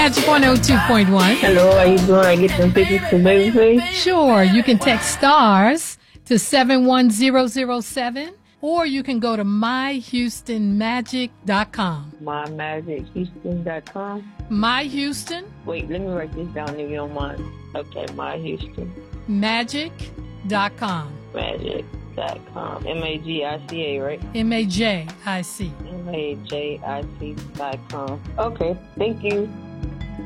Magic 102.1. Hello, how you doing? I get them pictures to Babyface? Sure, you can text STARS to 71007, or you can go to myhoustonmagic.com. MyMagicHouston.com. My Houston Wait, let me write this down if you don't mind. Okay, Magic.com. Magic.com. MAGICA, right? MAJIC. MAJIC.com. Okay, thank you.